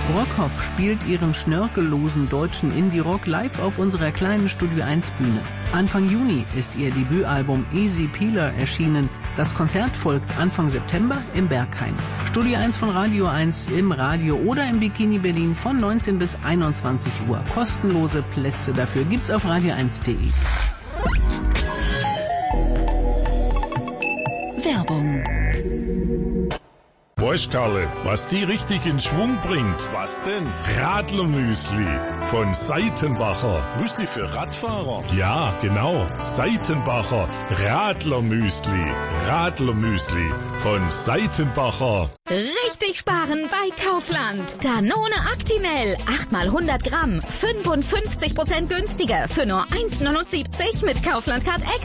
Brockhoff spielt ihren schnörkellosen deutschen Indie-Rock live auf unserer kleinen Studio 1 Bühne. Anfang Juni ist ihr Debütalbum Easy Peeler erschienen. Das Konzert folgt Anfang September im Berghain. Studio 1 von Radio 1 im Radio oder im Bikini Berlin von 19 bis 21 Uhr. Kostenlose Plätze dafür gibt's auf radio1.de. Werbung. Weißt, Karle, was die richtig in Schwung bringt? Was denn? Radlermüsli von Seitenbacher. Müsli für Radfahrer? Ja, genau. Seitenbacher Radlermüsli. Radlermüsli von Seitenbacher. Richtig sparen bei Kaufland. Danone Actimel. 8 mal 100 Gramm. 55% günstiger. Für nur 1,79 mit Kaufland Card Extra.